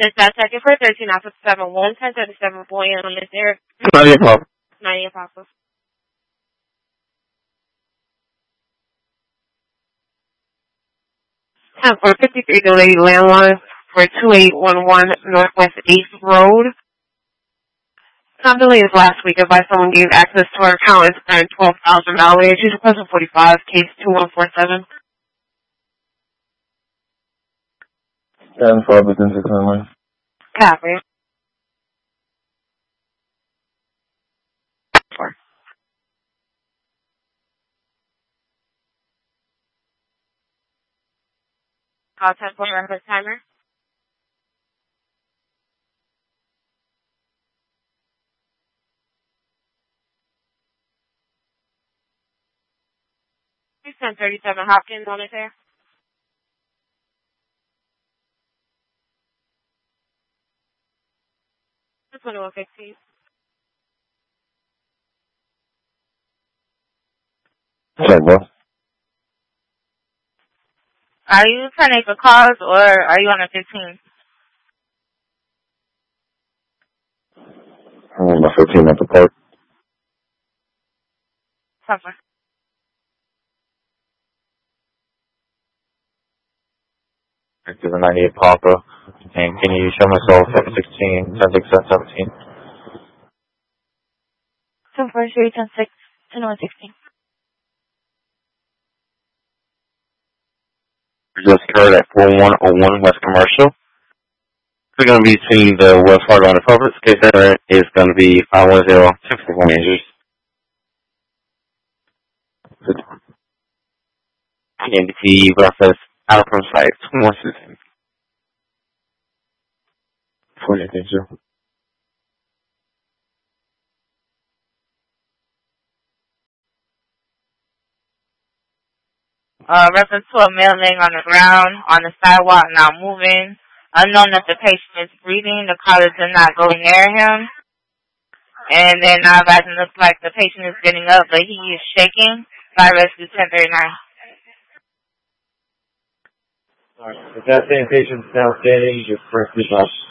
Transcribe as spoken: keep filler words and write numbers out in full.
Just that second for thirteen off of seven one ten thirty-seven boy on this air. ninety Apostles. ninety Apostles. ten four fifty-three delayed landline for two eight one one Northwest eighth Road. Some delays last week by someone gave access to our account and spent twelve thousand dollars. She's requesting forty-five, case two one four seven. ten four within six one. Copy. Four. Call ten four reference timer. ten thirty-seven Hopkins on it there. twenty-one fifteen. Sorry, boss. Are you turning for calls or are you on a fifteen? I'm on my fifteen at the park. Suffer. Back to the ninety-eight Papa. And can you show myself at sixteen, ten six, seventeen? ten four three, ten six, ten one sixteen. Just occurred at four one oh one West Commercial. It's going to be between the Wells Fargo and the Publix. Case center is going to be five one zero six four majors. N B T reference outcome site two one six. forty, thank you. Uh, reference to a male laying on the ground, on the sidewalk, not moving. Unknown if the patient is breathing, the caller did not go near him. And then now it looks like the patient is getting up, but he is shaking. Fire rescue ten thirty-nine. Alright, if that same patient's now standing, you just press the button.